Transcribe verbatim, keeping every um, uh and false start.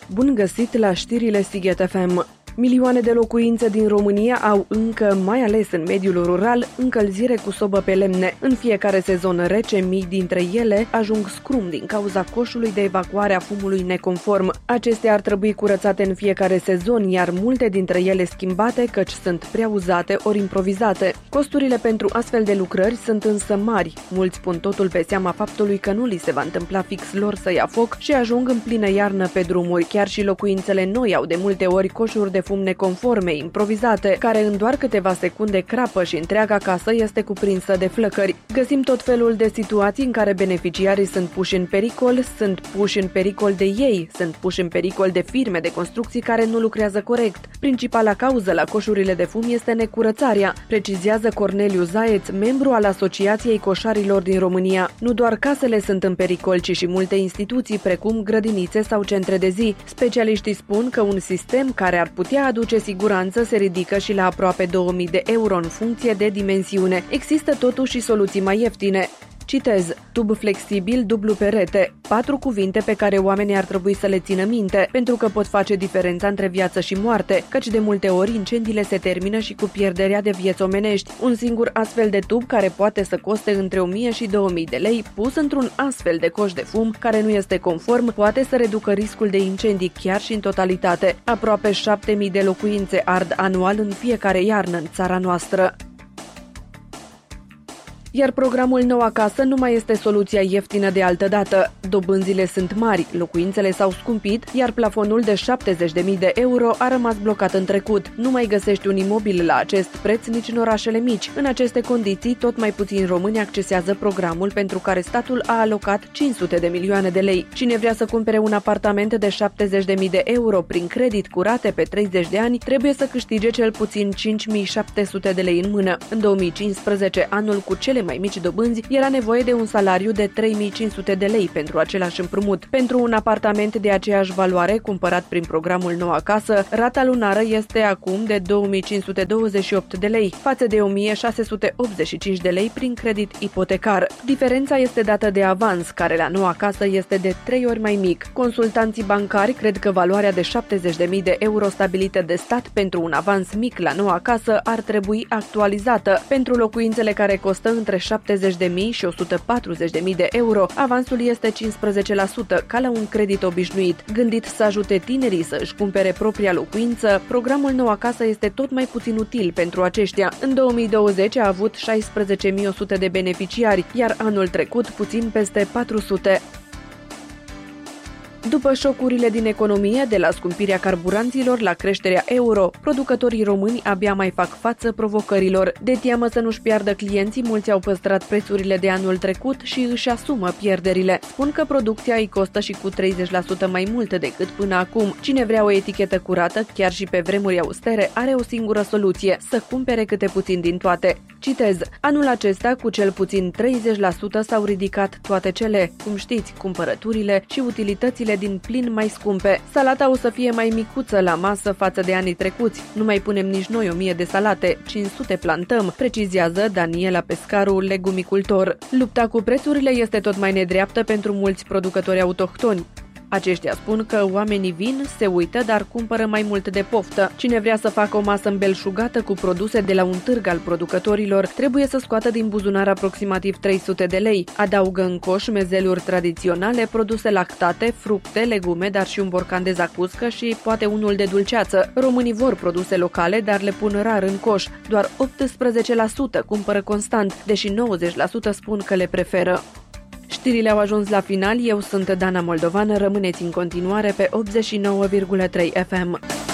Bun găsit la știrile Sighet F M! Milioane de locuințe din România au încă, mai ales în mediul rural, încălzire cu sobă pe lemne. În fiecare sezon rece, mii dintre ele ajung scrum din cauza coșului de evacuare a fumului neconform. Acestea ar trebui curățate în fiecare sezon, iar multe dintre ele schimbate, căci sunt prea uzate ori improvizate. Costurile pentru astfel de lucrări sunt însă mari. Mulți pun totul pe seama faptului că nu li se va întâmpla fix lor să ia foc și ajung în plină iarnă pe drumuri. Chiar și locuințele noi au de multe ori coșuri de fum neconforme, improvizate, care în doar câteva secunde crapă și întreaga casă este cuprinsă de flăcări. Găsim tot felul de situații în care beneficiarii sunt puși în pericol, sunt puși în pericol de ei, sunt puși în pericol de firme de construcții care nu lucrează corect. Principala cauză la coșurile de fum este necurățarea, precizează Corneliu Zaeț, membru al Asociației Coșarilor din România. Nu doar casele sunt în pericol, ci și multe instituții, precum grădinițe sau centre de zi. Specialiștii spun că un sistem care ar putea aduce siguranță se ridică și la aproape două mii de euro în funcție de dimensiune. Există totuși și soluții mai ieftine. Citez: tub flexibil dublu perete. Patru cuvinte pe care oamenii ar trebui să le țină minte, pentru că pot face diferența între viață și moarte, căci de multe ori incendiile se termină și cu pierderea de vieți omenești. Un singur astfel de tub, care poate să coste între o mie și două mii de lei, pus într-un astfel de coș de fum care nu este conform, poate să reducă riscul de incendii chiar și în totalitate. Aproape șapte mii de locuințe ard anual în fiecare iarnă în țara noastră. Iar programul Nou Acasă nu mai este soluția ieftină de altă dată. Dobânzile sunt mari, locuințele s-au scumpit, iar plafonul de șaptezeci de mii de euro a rămas blocat în trecut. Nu mai găsești un imobil la acest preț nici în orașele mici. În aceste condiții, tot mai puțini români accesează programul pentru care statul a alocat cinci sute de milioane de lei. Cine vrea să cumpere un apartament de șaptezeci de mii de euro prin credit cu rate pe treizeci de ani, trebuie să câștige cel puțin cinci mii șapte sute de lei în mână. În două mii cincisprezece, anul cu cele mai mici dobânzi, era nevoie de un salariu de trei mii cinci sute de lei pentru același împrumut. Pentru un apartament de aceeași valoare cumpărat prin programul Nou Acasă, rata lunară este acum de două mii cinci sute douăzeci și opt de lei, față de o mie șase sute optzeci și cinci de lei prin credit ipotecar. Diferența este dată de avans, care la Nou Acasă este de trei ori mai mic. Consultanții bancari cred că valoarea de șaptezeci de mii de euro stabilită de stat pentru un avans mic la Nou Acasă ar trebui actualizată. Pentru locuințele care costă între șaptezeci de mii și o sută patruzeci de mii de euro, avansul este cincisprezece la sută, ca la un credit obișnuit. Gândit să ajute tinerii să își cumpere propria locuință, programul Nou Acasă este tot mai puțin util pentru aceștia. În două mii douăzeci a avut șaisprezece mii o sută de beneficiari, iar anul trecut puțin peste patru sute. După șocurile din economie, de la scumpirea carburanților la creșterea euro, producătorii români abia mai fac față provocărilor. De teamă să nu-și piardă clienții, mulți au păstrat prețurile de anul trecut și își asumă pierderile. Spun că producția îi costă și cu treizeci la sută mai mult decât până acum. Cine vrea o etichetă curată, chiar și pe vremuri austere, are o singură soluție: să cumpere câte puțin din toate. Citez: anul acesta, cu cel puțin treizeci la sută s-au ridicat toate cele, cum știți, cumpărăturile și utilitățile din plin mai scumpe. Salata o să fie mai micuță la masă față de anii trecuți. Nu mai punem nici noi o mie de salate, cinci sute plantăm, precizează Daniela Pescaru, legumicultor. Lupta cu prețurile este tot mai nedreaptă pentru mulți producători autohtoni. Aceștia spun că oamenii vin, se uită, dar cumpără mai mult de poftă. Cine vrea să facă o masă îmbelșugată cu produse de la un târg al producătorilor, trebuie să scoată din buzunar aproximativ trei sute de lei. Adaugă în coș mezeluri tradiționale, produse lactate, fructe, legume, dar și un borcan de zacuscă și poate unul de dulceață. Românii vor produse locale, dar le pun rar în coș. Doar optsprezece la sută cumpără constant, deși nouăzeci la sută spun că le preferă. Știrile au ajuns la final, eu sunt Dana Moldovan, rămâneți în continuare pe optzeci și nouă virgulă trei F M.